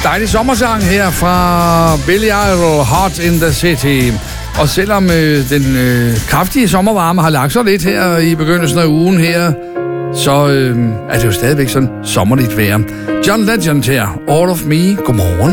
dejlig sommersang her fra Billy Idol, Hot in the City. Og selvom den kraftige sommervarme har lagt sig lidt her i begyndelsen af ugen her, så er det jo stadigvæk sådan sommerligt vejr. John Legend her, All of Me. Godmorgen.